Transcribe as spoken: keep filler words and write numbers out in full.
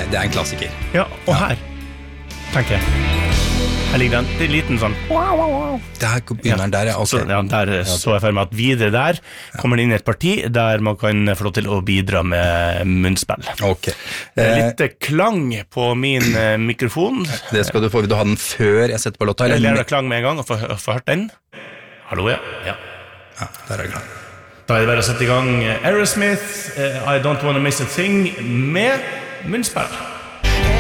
er, det er en klassiker. Ja, og ja. Her, tenker jeg, her ligger en, det er en liten sånn Der begynner den der, ja. Okay. Så, ja, der så jeg for meg at videre der kommer det inn et parti der man kan få lov til å bidra med munnspill. Ok. Litt klang på min mikrofon. Det skal du få, vil du ha den før jeg setter på låta? Eller lærer klang med en gang og få, få hørt den. Hallo, ja. Ja, ja der er det klar. Da er det bare å sette i gang Aerosmith, uh, I Don't Wanna Miss a Thing med munnspill.